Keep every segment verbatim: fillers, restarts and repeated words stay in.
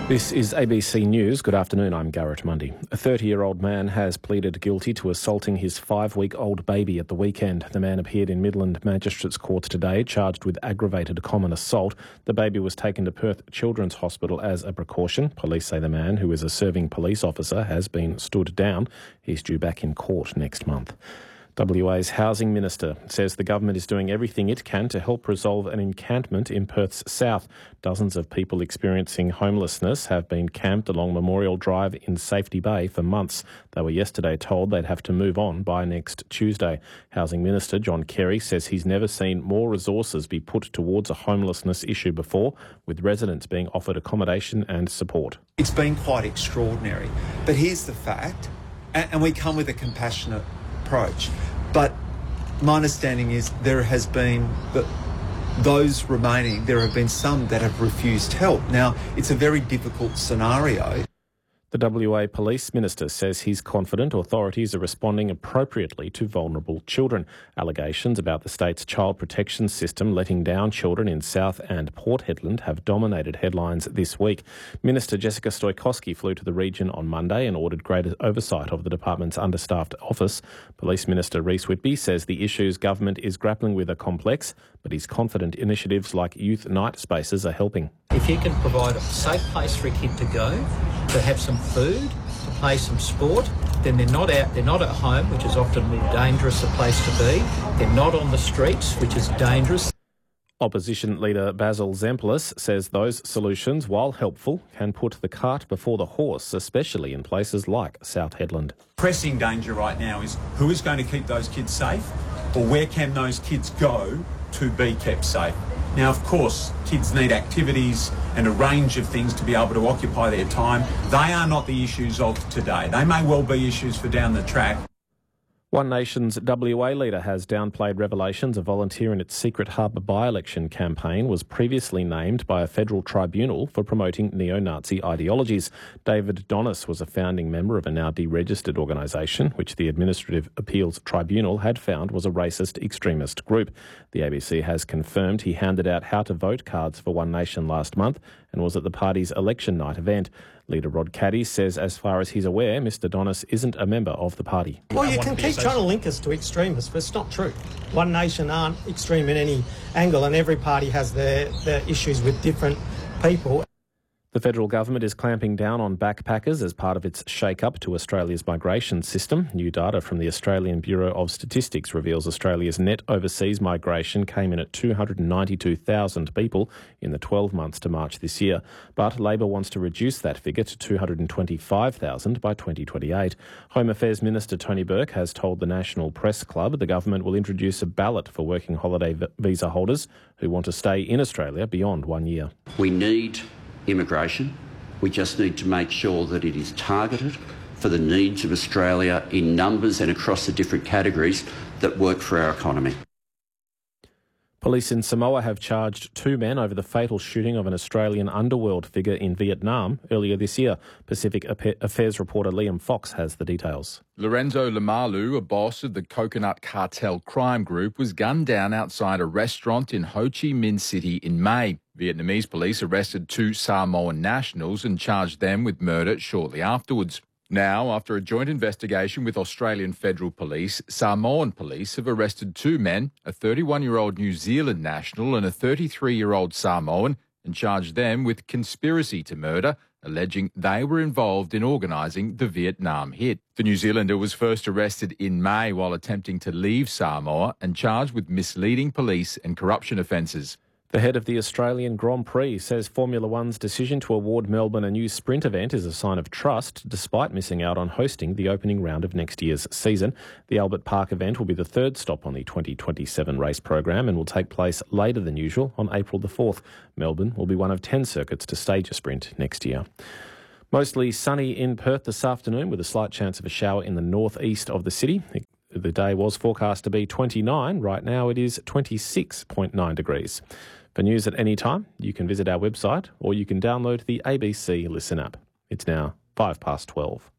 This is A B C News. Good afternoon, I'm Garrett Mundy. A thirty-year-old man has pleaded guilty to assaulting his five-week-old baby at the weekend. The man appeared in Midland Magistrates Court today, charged with aggravated common assault. The baby was taken to Perth Children's Hospital as a precaution. Police say the man, who is a serving police officer, has been stood down. He's due back in court next month. W A's Housing Minister says the government is doing everything it can to help resolve an encampment in Perth's south. Dozens of people experiencing homelessness have been camped along Memorial Drive in Safety Bay for months. They were yesterday told they'd have to move on by next Tuesday. Housing Minister John Kerry says he's never seen more resources be put towards a homelessness issue before, with residents being offered accommodation and support. It's been quite extraordinary. But here's the fact, and we come with a compassionate approach. But my understanding is there has been, the, those remaining, there have been some that have refused help. Now, it's a very difficult scenario. The W A Police Minister says he's confident authorities are responding appropriately to vulnerable children. Allegations about the state's child protection system letting down children in South and Port Hedland have dominated headlines this week. Minister Jessica Stoikowski flew to the region on Monday and ordered greater oversight of the department's understaffed office. Police Minister Rhys Whitby says the issues government is grappling with are complex, but he's confident initiatives like youth night spaces are helping. If you can provide a safe place for a kid to go, to have some food, to play some sport, then they're not out, they're not at home, which is often a more dangerous a place to be. They're not on the streets, which is dangerous. Opposition leader Basil Zempilas says those solutions, while helpful, can put the cart before the horse, especially in places like South Hedland. Pressing danger right now is who is going to keep those kids safe, or where can those kids go to be kept safe? Now, of course, kids need activities and a range of things to be able to occupy their time. They are not the issues of today. They may well be issues for down the track. One Nation's W A leader has downplayed revelations a volunteer in its Secret Harbour by-election campaign was previously named by a federal tribunal for promoting neo-Nazi ideologies. David Donis was a founding member of a now deregistered organisation, which the Administrative Appeals Tribunal had found was a racist extremist group. The A B C has confirmed he handed out how-to-vote cards for One Nation last month and was at the party's election night event. Leader Rod Caddy says as far as he's aware, Mr Donis isn't a member of the party. Well, you can keep trying to link us to extremists, but it's not true. One Nation aren't extreme in any angle, and every party has their, their issues with different people. The federal government is clamping down on backpackers as part of its shake-up to Australia's migration system. New data from the Australian Bureau of Statistics reveals Australia's net overseas migration came in at two hundred ninety-two thousand people in the twelve months to March this year. But Labor wants to reduce that figure to two hundred twenty-five thousand by twenty twenty-eight. Home Affairs Minister Tony Burke has told the National Press Club the government will introduce a ballot for working holiday visa holders who want to stay in Australia beyond one year. We need immigration. We just need to make sure that it is targeted for the needs of Australia in numbers and across the different categories that work for our economy. Police in Samoa have charged two men over the fatal shooting of an Australian underworld figure in Vietnam earlier this year. Pacific Affairs reporter Liam Fox has the details. Lorenzo Lamalu, a boss of the Coconut Cartel crime group, was gunned down outside a restaurant in Ho Chi Minh City in May. Vietnamese police arrested two Samoan nationals and charged them with murder shortly afterwards. Now, after a joint investigation with Australian Federal Police, Samoan police have arrested two men, a thirty-one-year-old New Zealand national and a thirty-three-year-old Samoan, and charged them with conspiracy to murder, alleging they were involved in organising the Vietnam hit. The New Zealander was first arrested in May while attempting to leave Samoa and charged with misleading police and corruption offences. The head of the Australian Grand Prix says Formula One's decision to award Melbourne a new sprint event is a sign of trust, despite missing out on hosting the opening round of next year's season. The Albert Park event will be the third stop on the twenty twenty-seven race program and will take place later than usual on April the fourth. Melbourne will be one of ten circuits to stage a sprint next year. Mostly sunny in Perth this afternoon with a slight chance of a shower in the northeast of the city. The day was forecast to be twenty-nine. Right now it is twenty-six point nine degrees. For news at any time, you can visit our website or you can download the A B C Listen app. It's now five past twelve.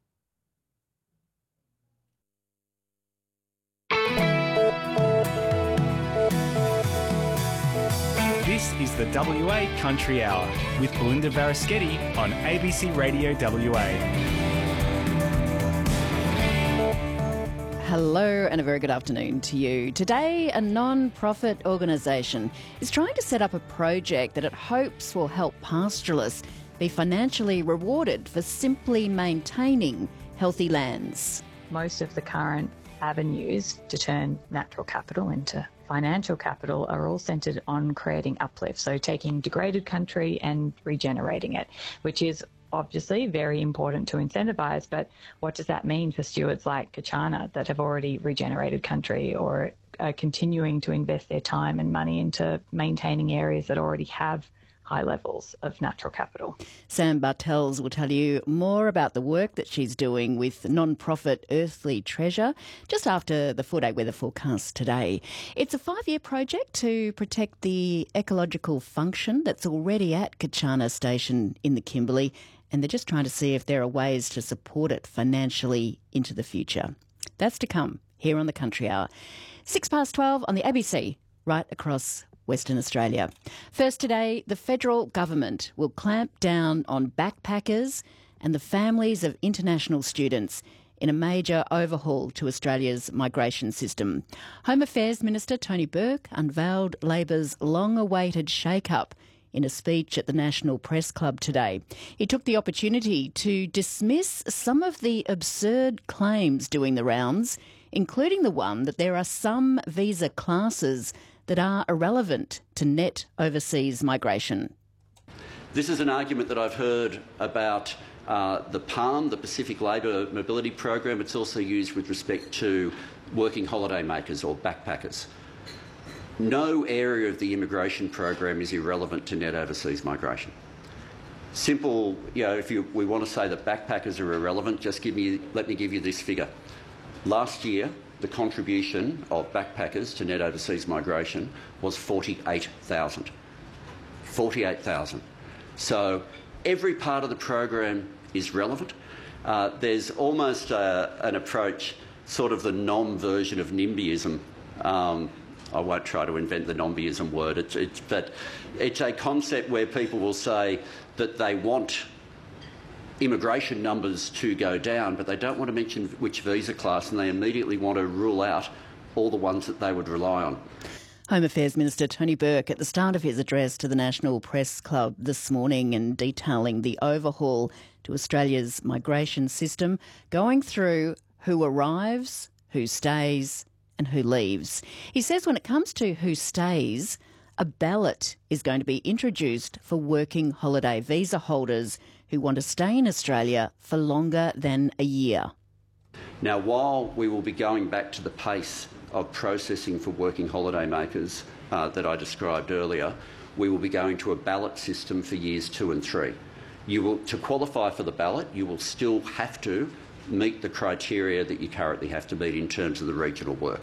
This is the W A Country Hour with Belinda Varaschetti on A B C Radio W A. Hello and a very good afternoon to you. Today, a non-profit organisation is trying to set up a project that it hopes will help pastoralists be financially rewarded for simply maintaining healthy lands. Most of the current avenues to turn natural capital into financial capital are all centred on creating uplift, so taking degraded country and regenerating it, which is obviously very important to incentivise, but what does that mean for stewards like Kachana that have already regenerated country or are continuing to invest their time and money into maintaining areas that already have high levels of natural capital? Sam Bartels will tell you more about the work that she's doing with non-profit Earthly Treasure just after the four-day weather forecast today. It's a five-year project to protect the ecological function that's already at Kachana Station in the Kimberley, and they're just trying to see if there are ways to support it financially into the future. That's to come here on the Country Hour. Six past twelve on the A B C, right across Western Australia. First today, the federal government will clamp down on backpackers and the families of international students in a major overhaul to Australia's migration system. Home Affairs Minister Tony Burke unveiled Labor's long-awaited shake-up in a speech at the National Press Club today. He took the opportunity to dismiss some of the absurd claims doing the rounds, including the one that there are some visa classes that are irrelevant to net overseas migration. This is an argument that I've heard about uh, the PALM, the Pacific Labour Mobility Program. It's also used with respect to working holiday makers or backpackers. No area of the immigration program is irrelevant to net overseas migration. Simple, you know, if you, we want to say that backpackers are irrelevant, just give me, let me give you this figure. Last year, the contribution of backpackers to net overseas migration was forty-eight thousand. forty-eight thousand. So every part of the program is relevant. Uh, there's almost a, an approach, sort of the nom version of NIMBYism. Um, I won't try to invent the NIMBYism word, it's, it's, but it's a concept where people will say that they want immigration numbers to go down, but they don't want to mention which visa class, and they immediately want to rule out all the ones that they would rely on. Home Affairs Minister Tony Burke at the start of his address to the National Press Club this morning and detailing the overhaul to Australia's migration system, going through who arrives, who stays and who leaves. He says when it comes to who stays, a ballot is going to be introduced for working holiday visa holders who want to stay in Australia for longer than a year. Now, while we will be going back to the pace of processing for working holiday makers uh, that I described earlier, we will be going to a ballot system for years two and three. You will, to qualify for the ballot, you will still have to meet the criteria that you currently have to meet in terms of the regional work.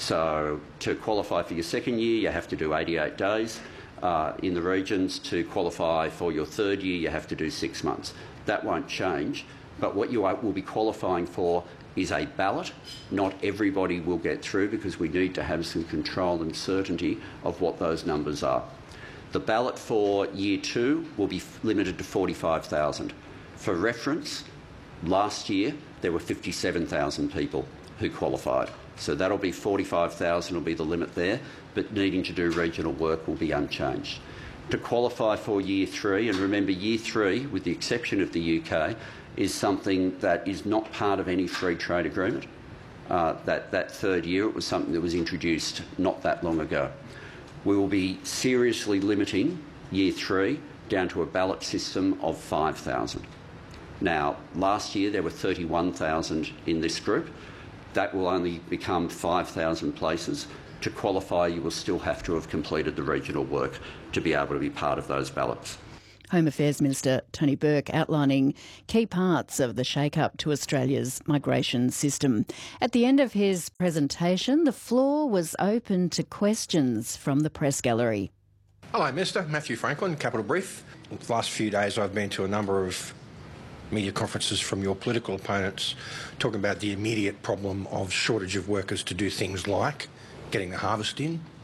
So to qualify for your second year, you have to do eighty-eight days. Uh, in the regions. To qualify for your third year, you have to do six months. That won't change, but what you are, will be qualifying for is a ballot. Not everybody will get through because we need to have some control and certainty of what those numbers are. The ballot for year two will be limited to forty-five thousand. For reference, last year there were fifty-seven thousand people who qualified. So that'll be forty-five thousand will be the limit there, but needing to do regional work will be unchanged. To qualify for year three, and remember year three, with the exception of the U K, is something that is not part of any free trade agreement. Uh, that, that third year, it was something that was introduced not that long ago. We will be seriously limiting year three down to a ballot system of five thousand. Now, last year there were thirty-one thousand in this group. That will only become five thousand places. To qualify, you will still have to have completed the regional work to be able to be part of those ballots. Home Affairs Minister Tony Burke outlining key parts of the shake-up to Australia's migration system. At the end of his presentation, the floor was open to questions from the press gallery. Hello, Mister Matthew Franklin, Capital Brief. In the last few days I've been to a number of media conferences from your political opponents talking about the immediate problem of shortage of workers to do things like getting the harvest in,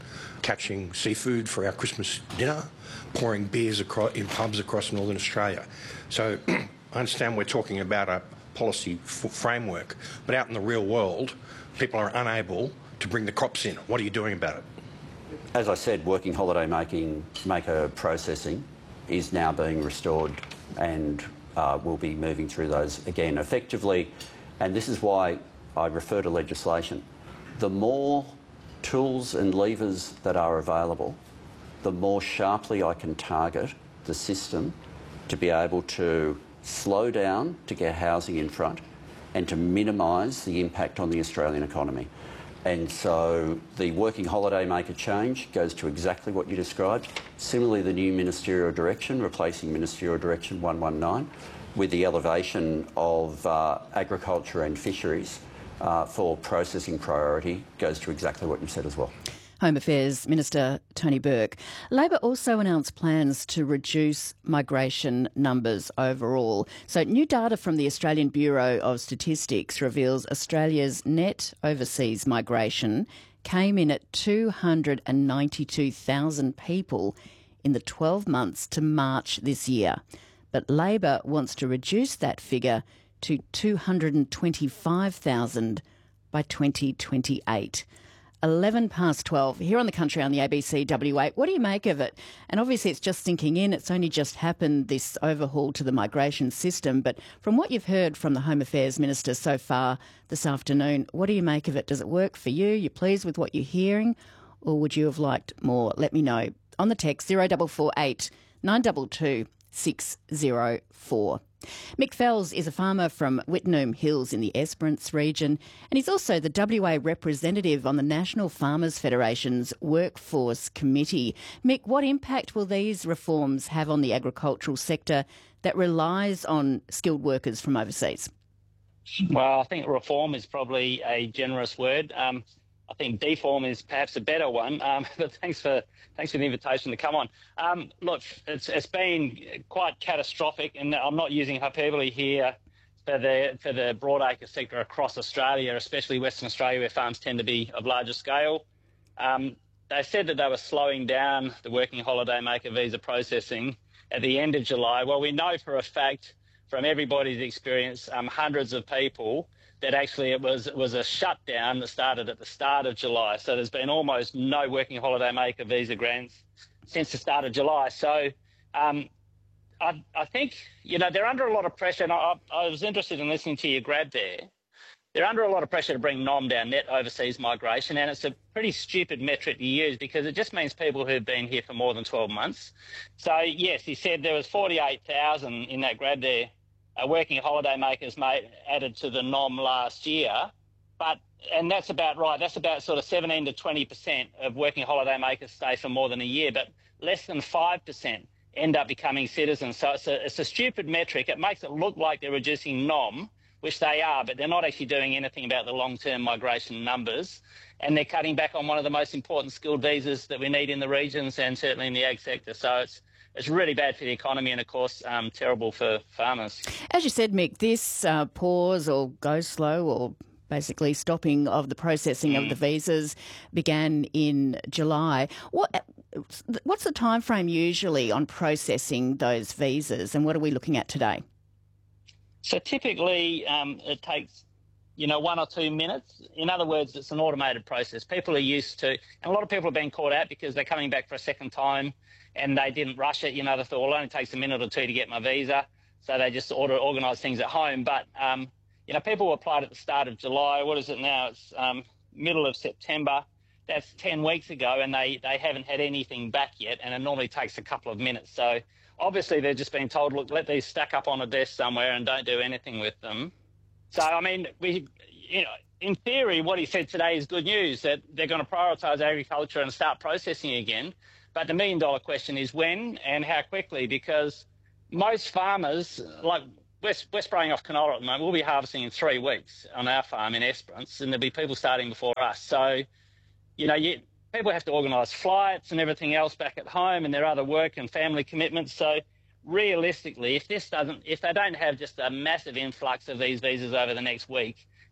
catching seafood for our Christmas dinner, pouring beers across, in pubs across Northern Australia. So I understand we're talking about a policy f- framework, but out in the real world, people are unable to bring the crops in. What are you doing about it? As I said, working holiday making maker processing is now being restored, and uh, we'll be moving through those again effectively. And this is why I refer to legislation. The more tools and levers that are available, the more sharply I can target the system to be able to slow down to get housing in front and to minimise the impact on the Australian economy. And so the working holiday maker change goes to exactly what you described. Similarly, the new ministerial direction, replacing ministerial direction one one nine, with the elevation of uh, agriculture and fisheries uh, for processing priority, goes to exactly what you said as well. Home Affairs Minister Tony Burke. Labor also announced plans to reduce migration numbers overall. So new data from the Australian Bureau of Statistics reveals Australia's net overseas migration came in at two hundred ninety-two thousand people in the twelve months to March this year. But Labor wants to reduce that figure to two hundred twenty-five thousand by twenty twenty-eight. eleven past twelve here on The Country on the A B C W A. What do you make of it? And obviously it's just sinking in. It's only just happened, this overhaul to the migration system. But from what you've heard from the Home Affairs Minister so far this afternoon, what do you make of it? Does it work for you? You pleased with what you're hearing? Or would you have liked more? Let me know. On the text zero four four eight nine two two six zero four. Mick Fells is a farmer from Wittenoom Hills in the Esperance region, and he's also the W A representative on the National Farmers Federation's Workforce Committee. Mick, what impact will these reforms have on the agricultural sector that relies on skilled workers from overseas? Well, I think reform is probably a generous word. Um, I think deform is perhaps a better one, um, but thanks for thanks for the invitation to come on. Um, look, it's it's been quite catastrophic, and I'm not using hyperbole here for the for the broadacre sector across Australia, especially Western Australia, where farms tend to be of larger scale. Um, they said that they were slowing down the working holiday maker visa processing at the end of July. Well, we know for a fact from everybody's experience, um, hundreds of people, that actually it was it was a shutdown that started at the start of July. So there's been almost no working holiday maker visa grants since the start of July. So um, I, I think, you know, they're under a lot of pressure. And I, I was interested in listening to your grad there. They're under a lot of pressure to bring N O M down, net overseas migration, and it's a pretty stupid metric to use because it just means people who've been here for more than twelve months. So, yes, he said there was forty-eight thousand in that grad there. Uh, working holiday makers made, added to the N O M last year, but and that's about right. That's about sort of seventeen to twenty percent of working holiday makers stay for more than a year, but less than five percent end up becoming citizens. So it's a, it's a stupid metric. It makes it look like they're reducing N O M, which they are, but they're not actually doing anything about the long-term migration numbers, and they're cutting back on one of the most important skilled visas that we need in the regions and certainly in the ag sector. So it's It's really bad for the economy and, of course, um, terrible for farmers. As you said, Mick, this uh, pause or go slow or basically stopping of the processing mm. of the visas began in July. What What's the time frame usually on processing those visas, and what are we looking at today? So typically um, it takes, you know, one or two minutes. In other words, it's an automated process. People are used to, and a lot of people have been caught out because they're coming back for a second time and they didn't rush it. You know, they thought, well, it only takes a minute or two to get my visa. So they just order, organise things at home. But, um, you know, people applied at the start of July. What is it now? It's um, middle of September. That's ten weeks ago, and they, they haven't had anything back yet, and it normally takes a couple of minutes. So obviously they're just being told, look, let these stack up on a desk somewhere and don't do anything with them. So, I mean, we, you know, in theory, what he said today is good news, that they're going to prioritise agriculture and start processing again. But the million-dollar question is when and how quickly, because most farmers, like we're, we're spraying off canola at the moment, we'll be harvesting in three weeks on our farm in Esperance, and there'll be people starting before us. So, you know, you, people have to organise flights and everything else back at home and their other work and family commitments. So realistically, if this doesn't, if they don't have just a massive influx of these visas over the next week,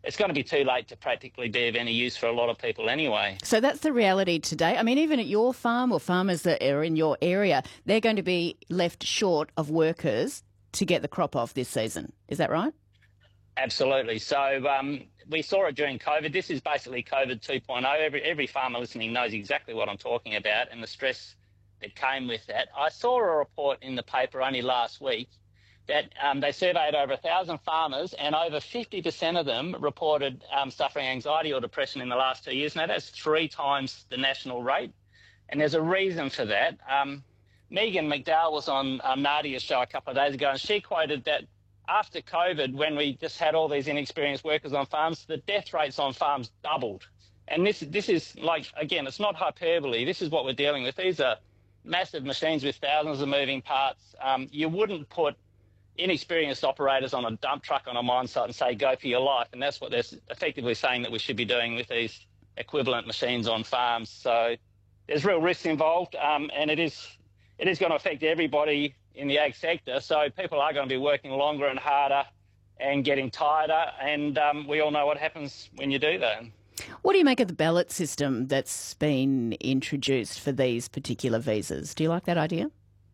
it's going to be too late to practically be of any use for a lot of people anyway. So that's the reality today. I mean, even at your farm or farmers that are in your area, they're going to be left short of workers to get the crop off this season. Is that right? Absolutely. So um, we saw it during COVID. This is basically COVID two point oh. Every, every farmer listening knows exactly what I'm talking about and the stress that came with that. I saw a report in the paper only last week that um, they surveyed over one thousand farmers and over fifty percent of them reported um, suffering anxiety or depression in the last two years. Now, that's three times the national rate, and there's a reason for that. Um, Megan McDowell was on um, Nadia's show a couple of days ago, and she quoted that after COVID, when we just had all these inexperienced workers on farms, the death rates on farms doubled. And this, this is like, again, it's not hyperbole. This is what we're dealing with. These are massive machines with thousands of moving parts. Um, you wouldn't put inexperienced operators on a dump truck on a mine site and say, go for your life. And that's what they're effectively saying that we should be doing with these equivalent machines on farms. So there's real risks involved, um, and it is it is going to affect everybody in the ag sector. So people are going to be working longer and harder and getting tireder, and um, we all know what happens when you do that. What do you make of the ballot system that's been introduced for these particular visas? Do you like that idea?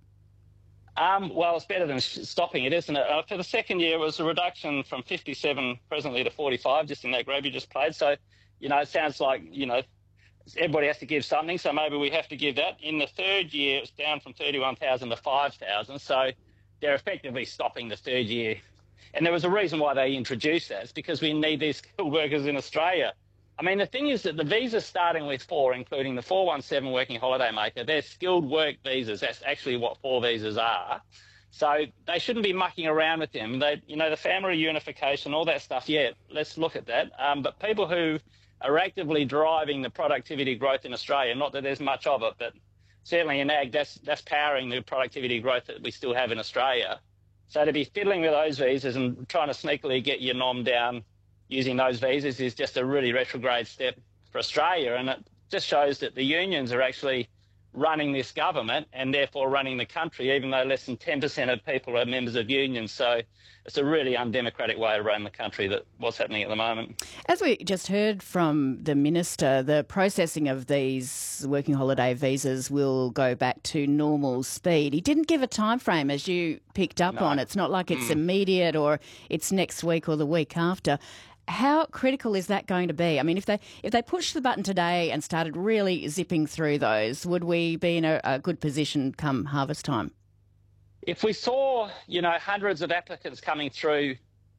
Um, well, it's better than stopping it, isn't it? Uh, for the second year, it was a reduction from fifty-seven presently to forty-five, just in that grab you just played. So, you know, it sounds like, you know, everybody has to give something, so maybe we have to give that. In the third year, it's down from thirty-one thousand to five thousand, so they're effectively stopping the third year. And there was a reason why they introduced that. It's because we need these skilled workers in Australia. I mean, the thing is that the visas starting with four, including the four one seven working holiday maker, they're skilled work visas. That's actually what four visas are. So they shouldn't be mucking around with them. They, you know, the family reunification, all that stuff, yeah, let's look at that. Um, but people who are actively driving the productivity growth in Australia, not that there's much of it, but certainly in ag, that's, that's powering the productivity growth that we still have in Australia. So to be fiddling with those visas and trying to sneakily get your nom down using those visas is just a really retrograde step for Australia, and it just shows that the unions are actually running this government and therefore running the country, even though less than ten percent of people are members of unions. So it's a really undemocratic way to run the country, that what's happening at the moment. As we just heard from the Minister, the processing of these working holiday visas will go back to normal speed. He didn't give a time frame, as you picked up No. on. It's not like it's Mm. immediate or it's next week or the week after. How critical is that going to be? I mean, if they if they pushed the button today and started really zipping through those, would we be in a, a good position come harvest time? If we saw, you know, hundreds of applicants coming through,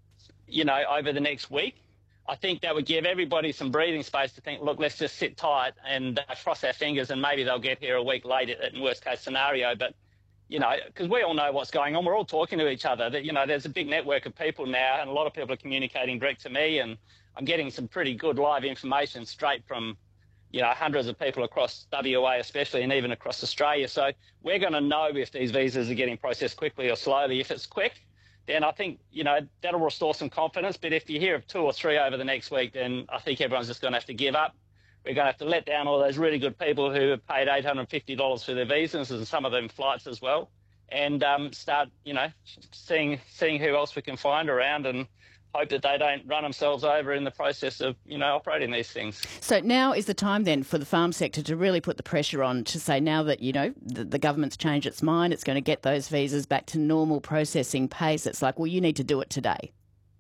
you know, over the next week, I think that would give everybody some breathing space to think, look, let's just sit tight and uh, cross our fingers, and maybe they'll get here a week late in worst case scenario. But, you know, because we all know what's going on. We're all talking to each other. That, you know, there's a big network of people now, and a lot of people are communicating direct to me, and I'm getting some pretty good live information straight from, you know, hundreds of people across W A especially, and even across Australia. So we're going to know if these visas are getting processed quickly or slowly. If it's quick, then I think, you know, that'll restore some confidence. But if you hear of two or three over the next week, then I think everyone's just going to have to give up. We're going to have to let down all those really good people who have paid eight hundred fifty dollars for their visas, and some of them flights as well, and um, start, you know, seeing seeing who else we can find around, and hope that they don't run themselves over in the process of, you know, operating these things. So now is the time then for the farm sector to really put the pressure on to say, now that, you know, the, the government's changed its mind, it's going to get those visas back to normal processing pace. It's like, well, you need to do it today.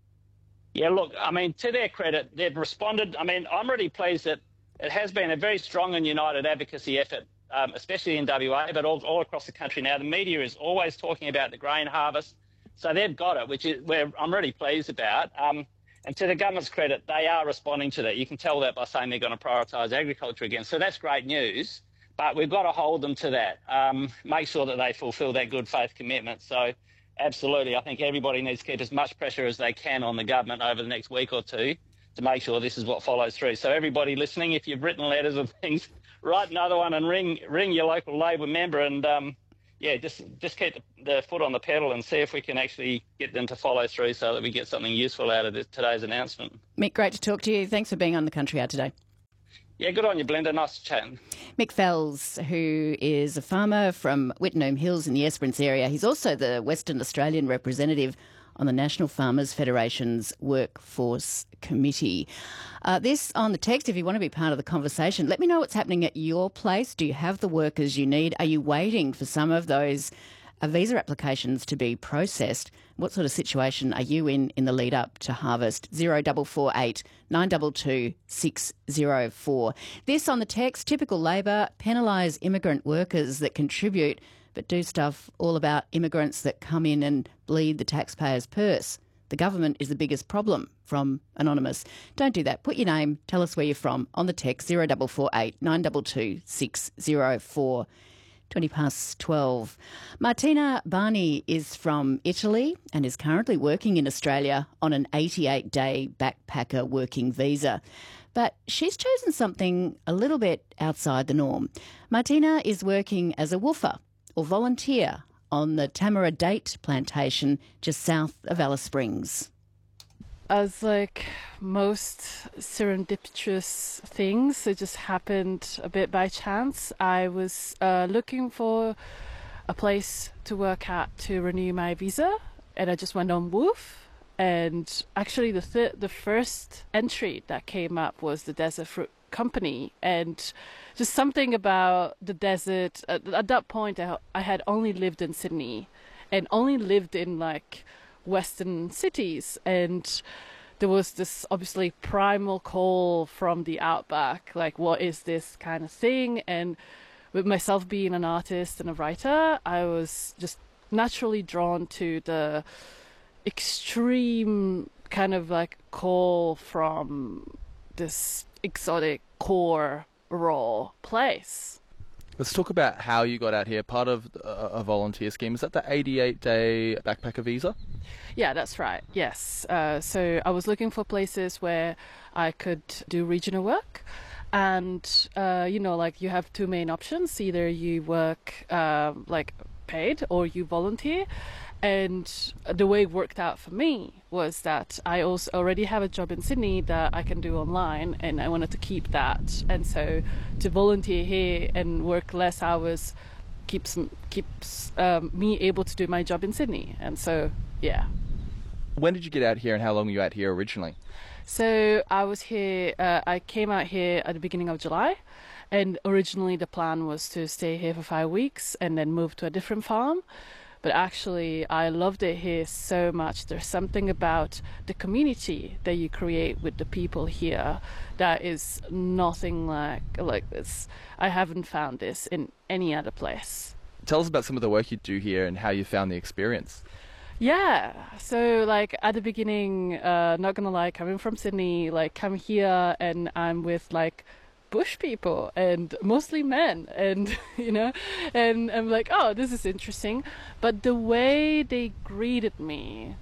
Yeah, look, I mean, to their credit, they've responded. I mean, I'm really pleased that it has been a very strong and united advocacy effort, um, especially in W A, but all, all across the country now. The media is always talking about the grain harvest. So they've got it, which is where I'm really pleased about. Um, and to the government's credit, they are responding to that. You can tell that by saying they're going to prioritise agriculture again. So that's great news, but we've got to hold them to that, um, make sure that they fulfil that good faith commitment. So absolutely, I think everybody needs to keep as much pressure as they can on the government over the next week or two to make sure this is what follows through. So everybody listening, if you've written letters and things, write another one and ring ring your local Labor member, and um, yeah, just just keep the, the foot on the pedal and see if we can actually get them to follow through so that we get something useful out of this, today's announcement. Mick, great to talk to you. Thanks for being on the Country Hour today. Yeah, good on you, Belinda. Nice to chat. Mick Fells, who is a farmer from Wittenoom Hills in the Esperance area. He's also the Western Australian representative on the National Farmers Federation's Workforce Committee. Uh, this on the text, if you want to be part of the conversation, let me know what's happening at your place. Do you have the workers you need? Are you waiting for some of those uh, visa applications to be processed? What sort of situation are you in in the lead up to harvest? zero four four eight nine two two six zero four. This on the text, typical Labor penalise immigrant workers that contribute but do stuff all about immigrants that come in and bleed the taxpayer's purse. The government is the biggest problem, from Anonymous. Don't do that. Put your name, tell us where you're from on the text zero four four eight nine two two six zero four. twenty past twelve. Martina Barney is from Italy and is currently working in Australia on an eighty-eight day backpacker working visa. But she's chosen something a little bit outside the norm. Martina is working as a woofer or volunteer on the Tamara Date plantation just south of Alice Springs. As like most serendipitous things, it just happened a bit by chance. I was uh, looking for a place to work at to renew my visa, and I just went on Woof. And actually, the th- the first entry that came up was the Desert Fruit Company, and just something about the desert. At, at that point, I, I had only lived in Sydney, and only lived in like Western cities, and there was this obviously primal call from the outback, like what is this kind of thing? And with myself being an artist and a writer, I was just naturally drawn to the extreme kind of like call from this exotic core raw place. Let's talk about how you got out here. Part of a volunteer scheme, is that the eighty-eight day backpacker visa? Yeah, that's right. Yes. Uh, so I was looking for places where I could do regional work. And, uh, you know, like you have two main options. Either you work uh, like paid or you volunteer. And the way it worked out for me was that I also already have a job in Sydney that I can do online, and I wanted to keep that. And so to volunteer here and work less hours keeps keeps um, me able to do my job in Sydney. And so, yeah. When did you get out here, and how long were you out here originally? So I was here, uh, I came out here at the beginning of July. And originally the plan was to stay here for five weeks and then move to a different farm. But actually, I loved it here so much. There's something about the community that you create with the people here that is nothing like like this. I haven't found this in any other place. Tell us about some of the work you do here and how you found the experience. Yeah, so like at the beginning, uh, not gonna lie, coming from Sydney, like come here and I'm with like bush people and mostly men, and you know, and I'm like, oh, this is interesting. But the way they greeted me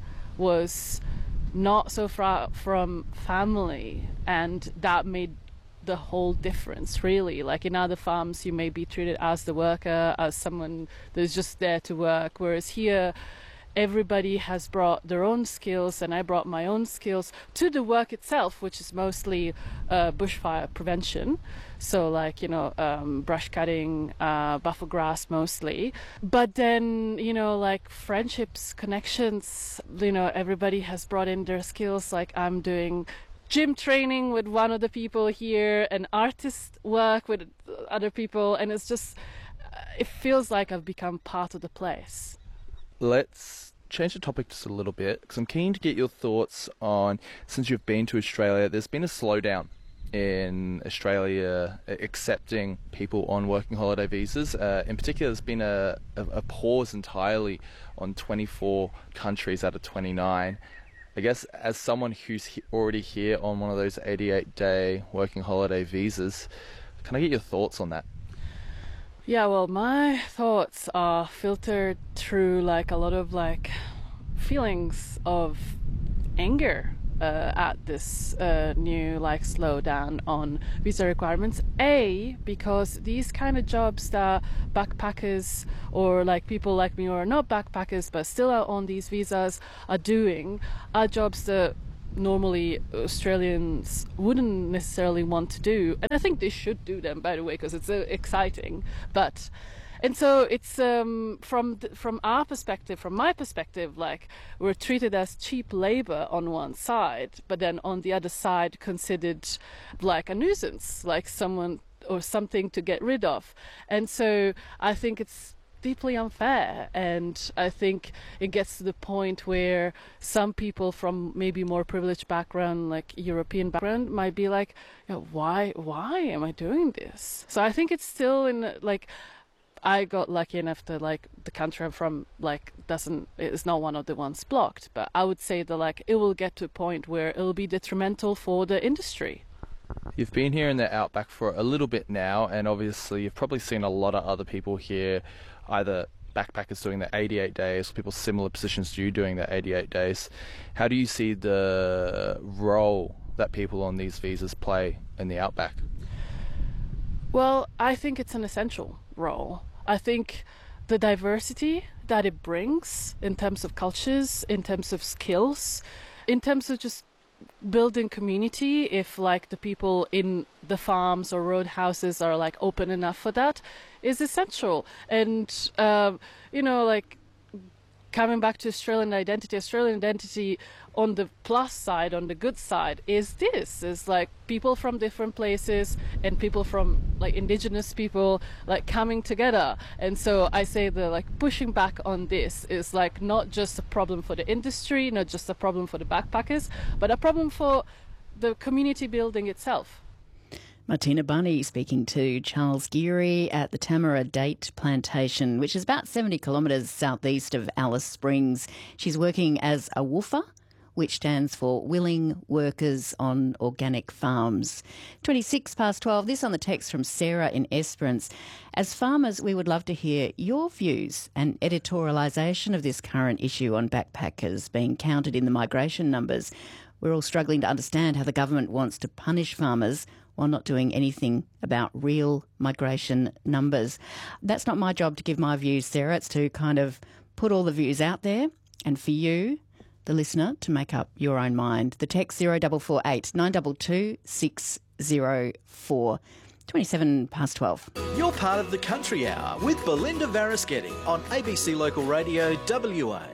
was not so far from family, and that made the whole difference, really. Like in other farms you may be treated as the worker, as someone that's just there to work, whereas here everybody has brought their own skills, and I brought my own skills to the work itself, which is mostly uh, bushfire prevention. So like, you know, um, brush cutting, uh, buffer grass mostly. But then, you know, like friendships, connections, you know, everybody has brought in their skills. Like I'm doing gym training with one of the people here, and artist work with other people. And it's just, it feels like I've become part of the place. Let's change the topic just a little bit, because I'm keen to get your thoughts on, since you've been to Australia, there's been a slowdown in Australia accepting people on working holiday visas. Uh, in particular, there's been a, a, a pause entirely on twenty-four countries out of twenty-nine. I guess as someone who's he- already here on one of those eighty-eight day working holiday visas, can I get your thoughts on that? Yeah, well, my thoughts are filtered through like a lot of like feelings of anger uh, at this uh, new like slowdown on visa requirements. A, because these kind of jobs that backpackers or like people like me who are not backpackers but still are on these visas are doing are jobs that normally Australians wouldn't necessarily want to do, and I think they should do them, by the way, because it's uh, exciting. But And so it's um, from th- from our perspective, from my perspective, like we're treated as cheap labor on one side, but then on the other side considered like a nuisance, like someone or something to get rid of. And so I think it's deeply unfair, and I think it gets to the point where some people from maybe more privileged background, like European background, might be like, you know, why why am I doing this? So I think it's still in, like, I got lucky enough to, like, the country I'm from, like, doesn't is not one of the ones blocked, but I would say that, like, it will get to a point where it'll be detrimental for the industry. You've been here in the outback for a little bit now, and obviously you've probably seen a lot of other people here, either backpackers doing the eighty-eight days, or people similar positions to you doing the eighty-eight days. How do you see the role that people on these visas play in the outback? Well, I think it's an essential role. I think the diversity that it brings in terms of cultures, in terms of skills, in terms of just building community, if like the people in the farms or roadhouses are like open enough for that, is essential. And um, you know, like coming back to Australian identity, Australian identity on the plus side, on the good side, is this is like people from different places and people from like indigenous people like coming together. And so I say the like pushing back on this is like not just a problem for the industry, not just a problem for the backpackers, but a problem for the community building itself. Martina Bunny speaking to Charles Geary at the Tamara Date Plantation, which is about seventy kilometres southeast of Alice Springs. She's working as a woofer, which stands for Willing Workers on Organic Farms. twenty-six past twelve, this on the text from Sarah in Esperance. As farmers, we would love to hear your views and editorialisation of this current issue on backpackers being counted in the migration numbers. We're all struggling to understand how the government wants to punish farmers while not doing anything about real migration numbers. That's not my job to give my views, Sarah. It's to kind of put all the views out there and for you, the listener, to make up your own mind. The text zero four four eight nine two two six zero four. twenty-seven past twelve. You're part of the Country Hour with Belinda Varaschetti on A B C Local Radio W A.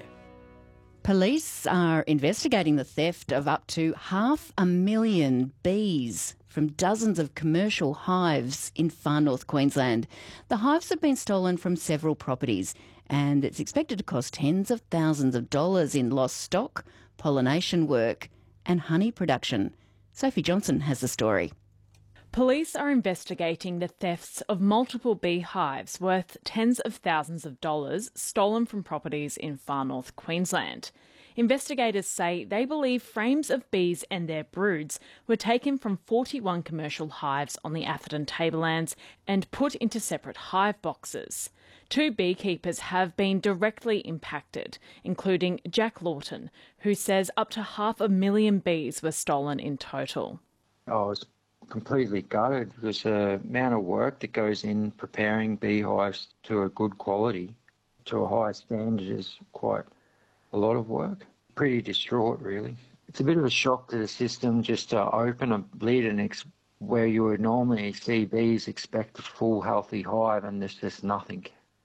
Police are investigating the theft of up to half a million bees from dozens of commercial hives in far north Queensland. The hives have been stolen from several properties, and it's expected to cost tens of thousands of dollars in lost stock, pollination work and honey production. Sophie Johnson has the story. Police are investigating the thefts of multiple beehives worth tens of thousands of dollars stolen from properties in far north Queensland. Investigators say they believe frames of bees and their broods were taken from forty-one commercial hives on the Atherton Tablelands and put into separate hive boxes. Two beekeepers have been directly impacted, including Jack Lawton, who says up to half a million bees were stolen in total. I was completely gutted because the amount of work that goes in preparing beehives to a good quality, to a high standard, is quite a lot of work. Pretty distraught, really. It's a bit of a shock to the system just to open a lid and ex- where you would normally see bees expect a full healthy hive, and there's just nothing.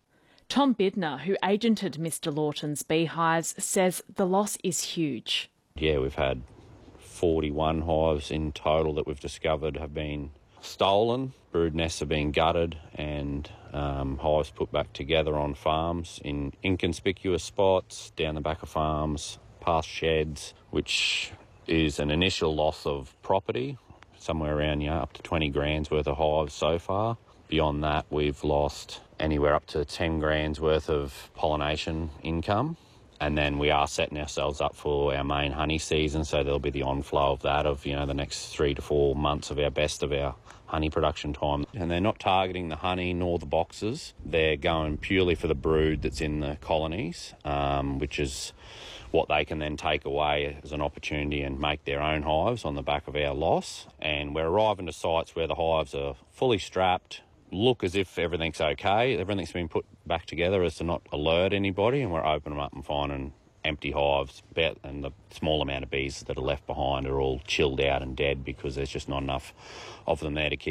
Tom Bidner, who agented Mister Lawton's beehives, says the loss is huge. Yeah, we've had forty-one hives in total that we've discovered have been stolen. Brood nests have been gutted and um, hives put back together on farms in inconspicuous spots, down the back of farms, past sheds, which is an initial loss of property, somewhere around, you know, up to twenty grand's worth of hives so far. Beyond that, we've lost anywhere up to ten grand's worth of pollination income. And then we are setting ourselves up for our main honey season, so there'll be the onflow of that, of, you know, the next three to four months of our best of our honey production time. And they're not targeting the honey nor the boxes. They're going purely for the brood that's in the colonies, um, which is what they can then take away as an opportunity and make their own hives on the back of our loss. And we're arriving to sites where the hives are fully strapped, look as if everything's okay. Everything's been put back together as to not alert anybody, and we're opening them up and finding empty hives, and the small amount of bees that are left behind are all chilled out and dead because there's just not enough of them there to keep